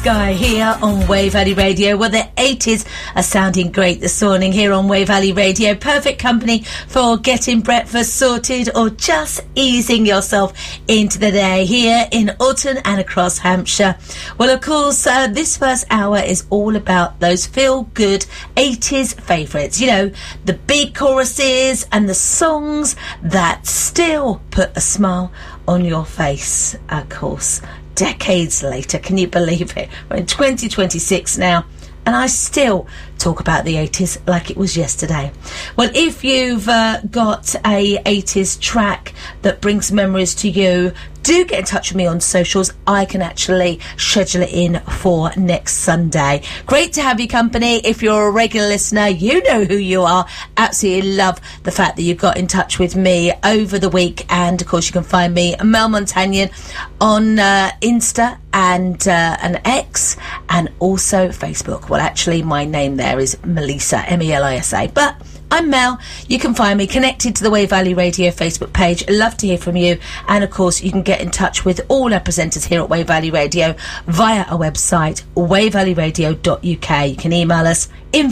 Sky here on Wave Valley Radio. Well, the 80s are sounding great this morning here on Wave Valley Radio. Perfect company for getting breakfast sorted or just easing yourself into the day here in Alton and across Hampshire. Well, of course, this first hour is all about those feel-good 80s favourites. You know, the big choruses and the songs that still put a smile on your face, of course. Decades later, can you believe it? We're in 2026 now, and I still talk about the 80s like it was yesterday. Well, if you've got a 80s track that brings memories to you, do get in touch with me on socials. I can actually schedule it in for next Sunday. Great to have your company. If you're a regular listener, you know who you are. Absolutely love the fact that you got in touch with me over the week. And, of course, you can find me, Mel Montagnon, on Insta and X, and also Facebook. Well, actually, my name there is Melissa, M-E-L-I-S-A. But I'm Mel. You can find me connected to the Wave Valley Radio Facebook page. Love to hear from you. And, of course, you can get in touch with all our presenters here at Wave Valley Radio via our website, wavevalleyradio.uk. You can email us,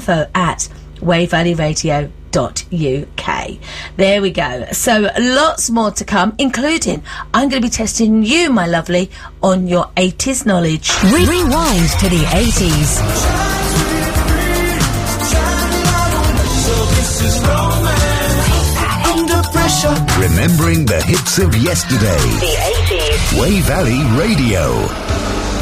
info@wavevalleyradio.uk. There we go. So lots more to come, including I'm going to be testing you, my lovely, on your 80s knowledge. Rewind to the 80s. Remembering the hits of yesterday. The 80s. Wave Valley Radio.